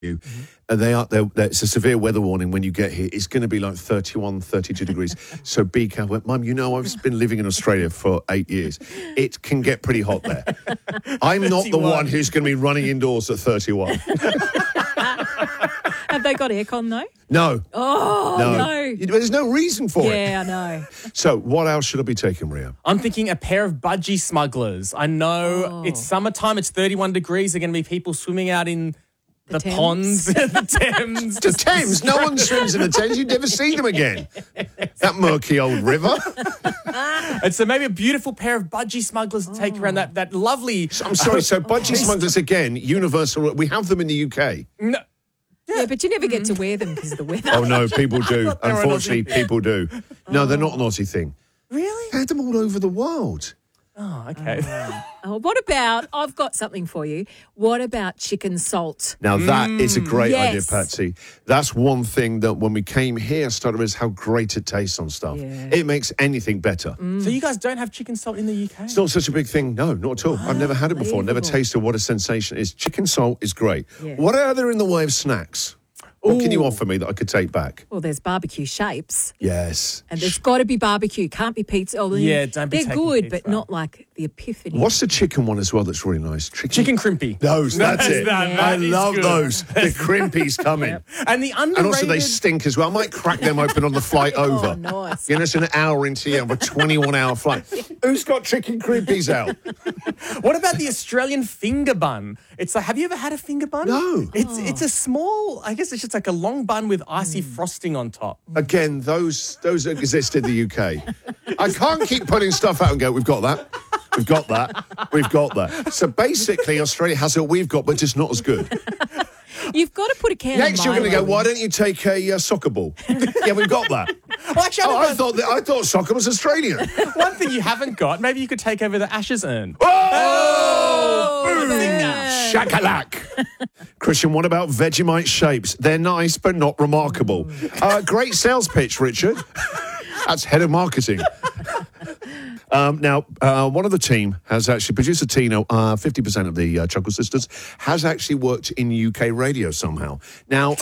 you. It's a severe weather warning when you get here. It's going to be like 31, 32 degrees. So be careful. Mum, I've been living in Australia for 8 years. It can get pretty hot there. I'm not the one who's going to be running indoors at 31. Have they got aircon though? No. Oh, no. There's no reason for it. Yeah, I know. So what else should I be taking, Ria? I'm thinking a pair of budgie smugglers. I know it's summertime, it's 31 degrees. There are going to be people swimming out in the ponds, the Thames. The Thames? No one swims in the Thames. You'd never see them again. That murky old river. And so maybe a beautiful pair of budgie smugglers to take around that lovely... I'm sorry, so budgie smugglers, again, universal. We have them in the UK. No. Yeah, but you never get to wear them because of the weather. Oh, no, people do. Unfortunately, people do. No, they're not an Aussie thing. Really? They had them all over the world. Oh, okay. What about, I've got something for you. What about chicken salt? Now, that is a great idea, Yes. Patsy. That's one thing that when we came here, started with how great it tastes on stuff. Yeah. It makes anything better. So you guys don't have chicken salt in the UK? It's not such a big thing. No, not at all. I've never had it before. Never Unbelievable. tasted what a sensation it is. Chicken salt is great. Yeah. What are there in the way of snacks? What can you offer me that I could take back? Well, there's barbecue shapes. Yes. And there's got to be barbecue. Can't be pizza. Oh, Yeah, don't be they're taking good, pizza. but not like the epiphany. What's the chicken one as well that's really nice? Chicken crimpy. Those, that's it. That I is love good. those. The crimpies coming. And the underrated... And also they stink as well. I might crack them open on the flight over. Oh, nice. You know, it's an hour into a 21-hour flight. Who's got chicken crimpies out? What about the Australian finger bun? It's like, have you ever had a finger bun? No. It's a small, I guess it's just like a long bun with icy frosting on top. Again, those exist in the UK. I can't keep putting stuff out and go, we've got that. We've got that. We've got that. So basically, Australia has what we've got, but just not as good. You've got to put a can Next, of you're going to go, Milo why in. don't you take a soccer ball? Yeah, we've got that. Well, actually, I thought soccer was Australian. one thing you haven't got, maybe you could take over the Ashes urn. Oh! Boom! burn. Shakalak. Christian, what about Vegemite shapes? They're nice, but not remarkable. Great sales pitch, Richard. That's head of marketing. Now, one of the team has actually, producer Tino, 50% of the Chuckle Sisters, has actually worked in UK radio somehow. Now,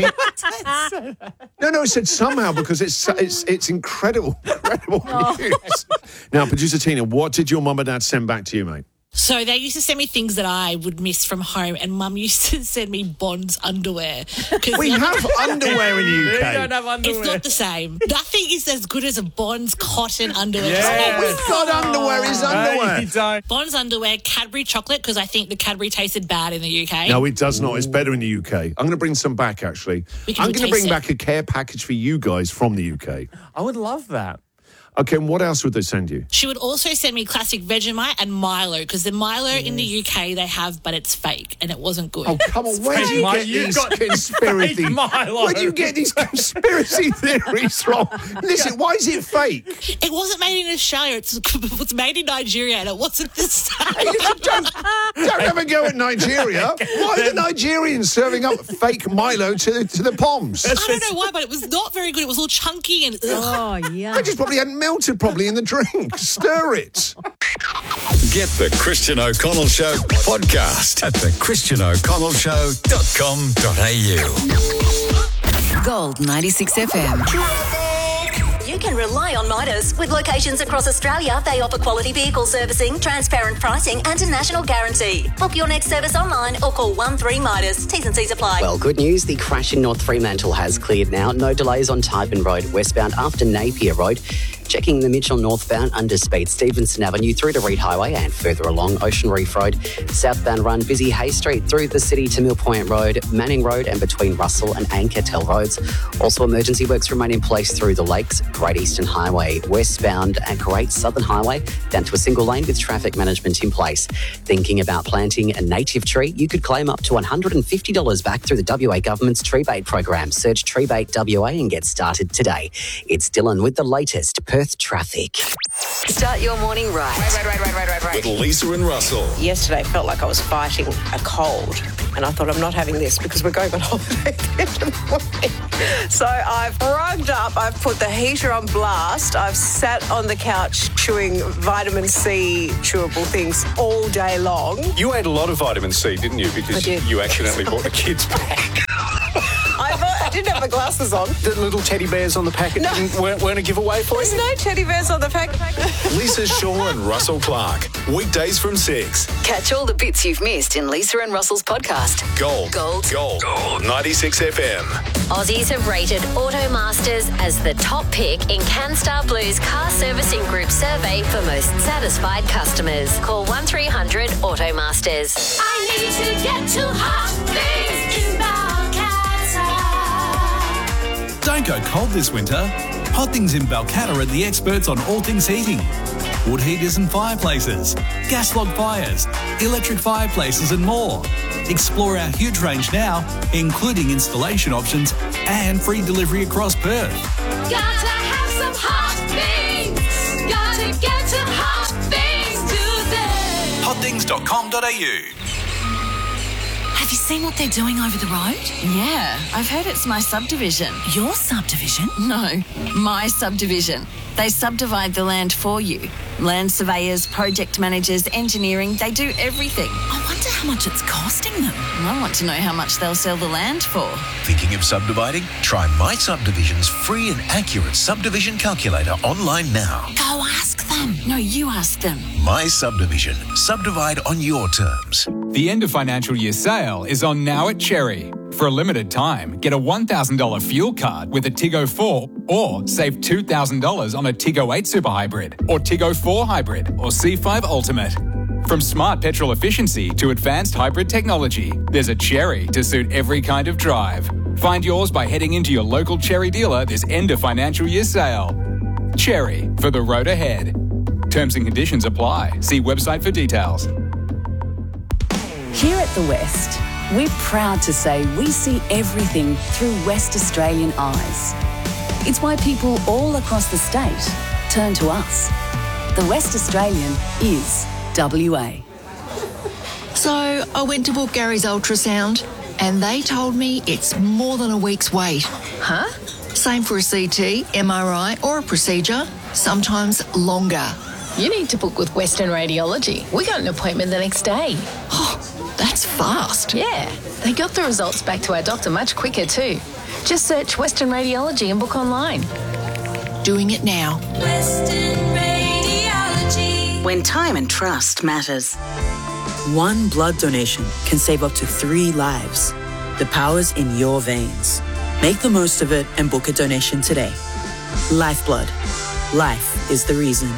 No, I said somehow because it's incredible news. Now, producer Tina, what did your mum and dad send back to you, mate? So they used to send me things that I would miss from home, and Mum used to send me Bonds underwear. We have underwear in the You UK. don't have underwear. It's not the same. Nothing is as good as a Bonds cotton underwear. Yeah. We've got underwear is No, underwear. you don't. Bonds underwear, Cadbury chocolate, because I think the Cadbury tasted bad in the UK. No, it does not. It's better in the UK. I'm going to bring some back, actually. We can I'm going to taste bring it. back a care package for you guys from the UK. I would love that. Okay, and what else would they send you? She would also send me classic Vegemite and Milo, because the Milo in the UK they have, but it's fake, and it wasn't good. Oh, come on. Where do you Mate, get you've these got conspiracy fake Milo. Where do you get these conspiracy theories from? Listen, why is it fake? It wasn't made in Australia. It was made in Nigeria, and it wasn't the same. Don't have a go at Nigeria. Why are the Nigerians serving up fake Milo to the Poms? I don't know why, but it was not very good. It was all chunky and... Oh, yeah. They just probably hadn't melted properly in the drink. Stir it. Get the Christian O'Connell Show podcast at thechristianoconnellshow.com.au. Gold 96 FM. You can rely on Midas. With locations across Australia, they offer quality vehicle servicing, transparent pricing and a national guarantee. Book your next service online or call 13 Midas. T's and C's apply. Well, good news. The crash in North Fremantle has cleared now. No delays on Tyburn Road, westbound after Napier Road. Checking the Mitchell northbound under speed Stevenson Avenue through to Reed Highway and further along Ocean Reef Road. Southbound run busy Hay Street through the city to Mill Point Road, Manning Road and between Russell and Ankertel Roads. Also emergency works remain in place through the Lakes, Great Eastern Highway, westbound at Great Southern Highway down to a single lane with traffic management in place. Thinking about planting a native tree? You could claim up to $150 back through the WA government's Tree Bait program. Search Tree Bait WA and get started today. It's Dylan with the latest Perth traffic. Start your morning right. With Lisa and Russell. Yesterday felt like I was fighting a cold, and I thought I'm not having this because we're going on holiday at the end of the morning. So I've rugged up, I've put the heater on blast, I've sat on the couch chewing vitamin C chewable things all day long. You ate a lot of vitamin C, didn't you? Because I did. you accidentally bought the kids' pack. I didn't have my glasses on. The little teddy bears on the packet weren't a giveaway for There's you? no teddy bears on the pack. Lisa Shaw and Russell Clark. Weekdays from 6. Catch all the bits you've missed in Lisa and Russell's podcast. Gold. 96 FM. Aussies have rated Automasters as the top pick in CanStar Blue's car servicing group survey for most satisfied customers. Call 1300 Automasters. I need to get to Hot Things in Balcatta. Don't go cold this winter. Hot Things in Balcatta are the experts on all things heating. Wood heaters and fireplaces, gas log fires, electric fireplaces and more. Explore our huge range now, including installation options and free delivery across Perth. Gotta have some hot things. Gotta get to Hot Things today. Hotthings.com.au. Have you seen what they're doing over the road? Yeah, I've heard it's my subdivision. Your subdivision? No, my subdivision. They subdivide the land for you. Land surveyors, project managers, engineering, they do everything. I wonder how much it's costing them. I want to know how much they'll sell the land for. Thinking of subdividing? Try My Subdivision's free and accurate subdivision calculator online now. Go ask them. No, you ask them. My Subdivision. Subdivide on your terms. The end of financial year sale is on now at Cherry. For a limited time, get a $1,000 fuel card with a Tiggo 4 or save $2,000 on a Tiggo 8 Super Hybrid or Tiggo 4 Hybrid or C5 Ultimate. From smart petrol efficiency to advanced hybrid technology, there's a Cherry to suit every kind of drive. Find yours by heading into your local Cherry dealer this end of financial year sale. Cherry, for the road ahead. Terms and conditions apply. See website for details. Here at The West, we're proud to say we see everything through West Australian eyes. It's why people all across the state turn to us. The West Australian is WA. So I went to book Gary's ultrasound and they told me it's more than a week's wait. Huh? Same for a CT, MRI or a procedure, sometimes longer. You need to book with Western Radiology. We got an appointment the next day. Oh, that's fast. Yeah, they got the results back to our doctor much quicker too. Just search Western Radiology and book online. Doing it now. Western Radiology. When time and trust matters. One blood donation can save up to 3 lives. The power's in your veins. Make the most of it and book a donation today. Lifeblood. Life is the reason.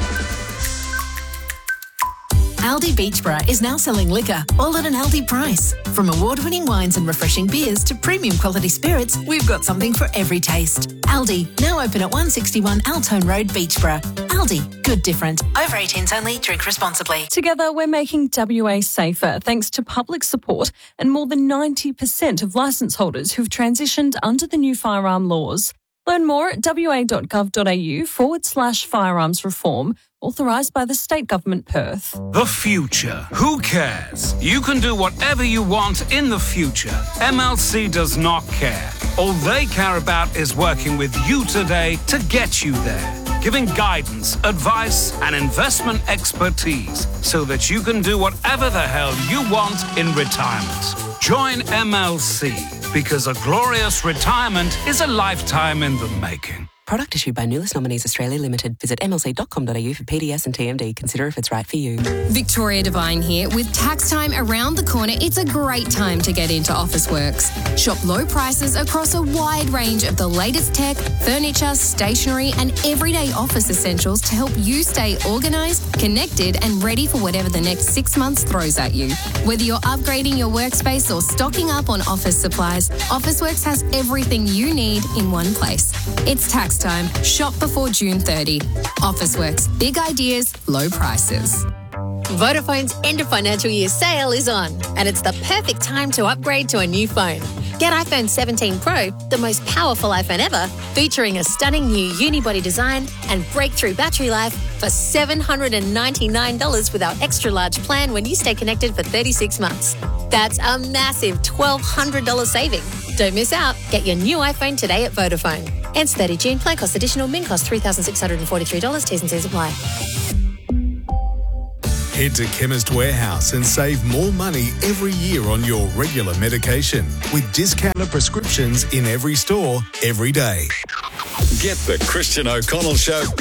Aldi Beachborough is now selling liquor, all at an Aldi price. From award-winning wines and refreshing beers to premium quality spirits, we've got something for every taste. Aldi, now open at 161 Altone Road, Beachborough. Aldi, good different. Over 18s only, drink responsibly. Together, we're making WA safer thanks to public support and more than 90% of licence holders who've transitioned under the new firearm laws. Learn more at wa.gov.au/firearms reform, authorised by the State Government Perth. The future. Who cares? You can do whatever you want in the future. MLC does not care. All they care about is working with you today to get you there. Giving guidance, advice, and investment expertise so that you can do whatever the hell you want in retirement. Join MLC because a glorious retirement is a lifetime in the making. Product issued by Nulis Nominees Australia Limited. Visit mlc.com.au for PDS and TMD. Consider if it's right for you. Victoria Devine here. With tax time around the corner, it's a great time to get into Officeworks. Shop low prices across a wide range of the latest tech, furniture, stationery and everyday office essentials to help you stay organised, connected and ready for whatever the next 6 months throws at you. Whether you're upgrading your workspace or stocking up on office supplies, Officeworks has everything you need in one place. It's tax time. Shop before June 30. Officeworks. Big ideas, low prices. Vodafone's end of financial year sale is on, and it's the perfect time to upgrade to a new phone. Get iPhone 17 Pro, the most powerful iPhone ever, featuring a stunning new unibody design and breakthrough battery life for $799 with our extra large plan when you stay connected for 36 months. That's a massive $1,200 saving. Don't miss out. Get your new iPhone today at Vodafone. Ends 30 June. Plan cost additional. Min cost $3,643. T's and C's apply. Head to Chemist Warehouse and save more money every year on your regular medication with discounted prescriptions in every store, every day. Get the Christian O'Connell Show